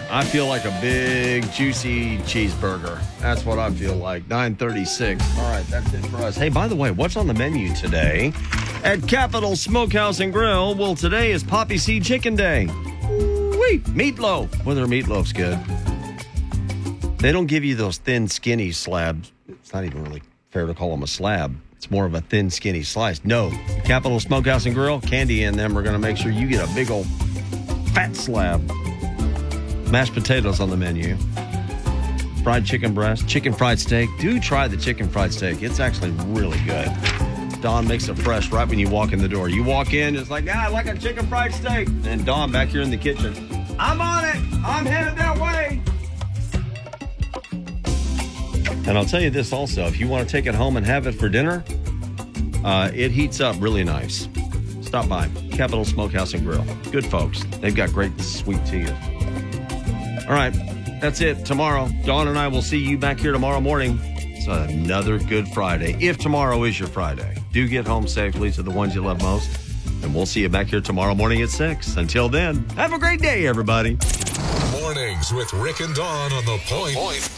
I feel like a big, juicy cheeseburger. That's what I feel like. 9:36. All right, that's it for us. Hey, by the way, what's on the menu today at Capital Smokehouse and Grill? Well, today is Poppy Seed Chicken Day. Woo-wee. Meatloaf. Well, their meatloaf's good. They don't give you those thin, skinny slabs. It's not even really fair to call them a slab. It's more of a thin, skinny slice. No, Capital Smokehouse and Grill, Candy and them are going to make sure you get a big old fat slab. Mashed potatoes on the menu. Fried chicken breast, chicken fried steak. Do try the chicken fried steak. It's actually really good. Dawn makes it fresh right when you walk in the door. You walk in, it's like, I like a chicken fried steak. And Dawn back here in the kitchen. I'm on it. I'm headed that way. And I'll tell you this also, if you want to take it home and have it for dinner, it heats up really nice. Stop by Capital Smokehouse and Grill. Good folks. They've got great sweet tea. All right, that's it. Tomorrow, Dawn and I will see you back here tomorrow morning. It's another Good Friday, if tomorrow is your Friday. Do get home safely to the ones you love most. And we'll see you back here tomorrow morning at 6. Until then, have a great day, everybody. Mornings with Rick and Dawn on The Point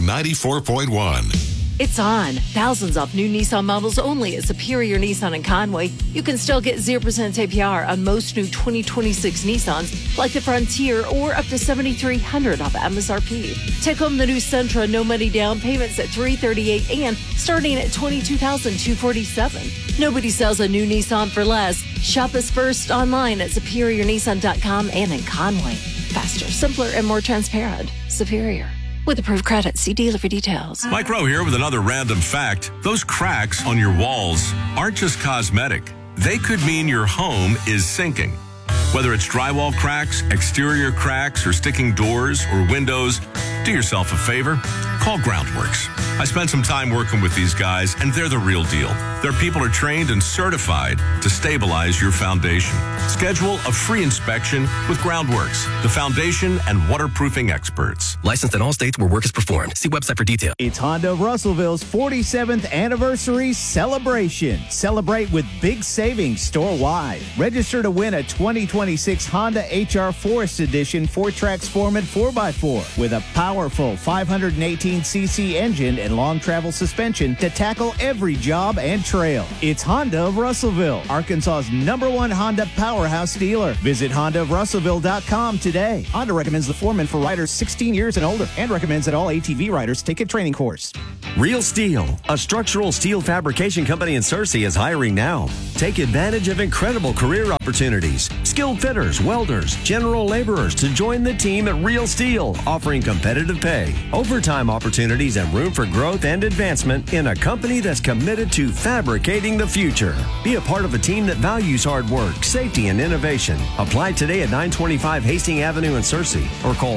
94.1. It's on. Thousands off new Nissan models only at Superior Nissan in Conway. You can still get 0% APR on most new 2026 Nissans, like the Frontier, or up to $7,300 off MSRP. Take home the new Sentra, no money down, payments at $338 and starting at $22,247. Nobody sells a new Nissan for less. Shop us first online at SuperiorNissan.com and in Conway. Faster, simpler, and more transparent. Superior. With approved credit, see dealer for details. Mike Rowe here with another random fact. Those cracks on your walls aren't just cosmetic. They could mean your home is sinking. Whether it's drywall cracks, exterior cracks, or sticking doors or windows, do yourself a favor. Call Groundworks. I spent some time working with these guys, and they're the real deal. Their people are trained and certified to stabilize your foundation. Schedule a free inspection with Groundworks, the foundation and waterproofing experts. Licensed in all states where work is performed. See website for details. It's Honda of Russellville's 47th anniversary celebration. Celebrate with big savings store-wide. Register to win a 2026 Honda HR Forest Edition 4-Track Foreman 4x4 with a powerful 518cc engine and long travel suspension to tackle every job and trail. It's Honda of Russellville, Arkansas's #1 Honda powerhouse dealer. Visit HondaofRussellville.com today. Honda recommends the Foreman for riders 16 years and older and recommends that all ATV riders take a training course. Real Steel, a structural steel fabrication company in Searcy, is hiring now. Take advantage of incredible career opportunities. Skilled fitters, welders, general laborers to join the team at Real Steel, offering competitive pay, overtime opportunities, and room for growth and advancement in a company that's committed to fabricating the future. Be a part of a team that values hard work, safety, and innovation. Apply today at 925 Hastings Avenue in Searcy or call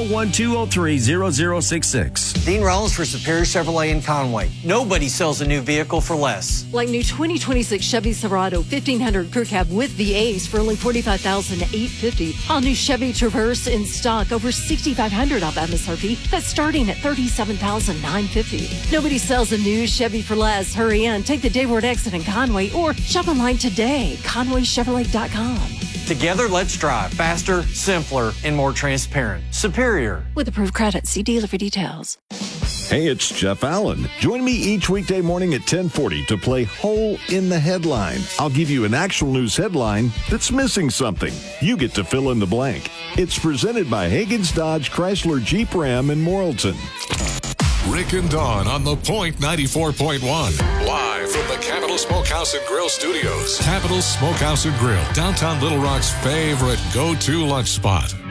501-203-0066. Dean Rollins for Superior Chevrolet in Conway. Nobody sells a new vehicle for less. Like new 2026 Chevy Silverado 1500 Crew Cab with the Ace for only $45,850. All new Chevy Traverse in stock over $6,500 off MSRP. That's starting at $37,950. Nobody sells a new Chevy for less. Hurry in, take the Dayward exit in Conway or shop online today. ConwayChevrolet.com. Together, let's drive faster, simpler, and more transparent. Superior. With approved credit, see dealer for details. Hey, it's Jeff Allen. Join me each weekday morning at 1040 to play Hole in the Headline. I'll give you an actual news headline that's missing something. You get to fill in the blank. It's presented by Hagen's Dodge Chrysler Jeep Ram in Morrilton. Rick and Dawn on The Point 94.1. Live from the Capital Smokehouse and Grill Studios. Capital Smokehouse and Grill, downtown Little Rock's favorite go-to lunch spot.